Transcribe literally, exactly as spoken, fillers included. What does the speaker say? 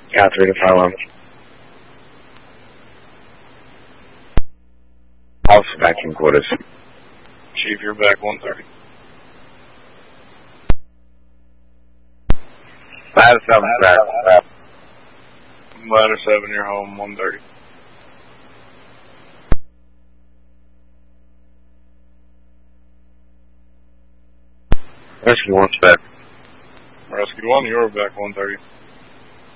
Yeah, three to five one. Also back in quarters. Chief, you're back one thirty. Ladder seven, back. Ladder seven, you're home one thirty. Rescue one's back. Rescue one, you're back one thirty.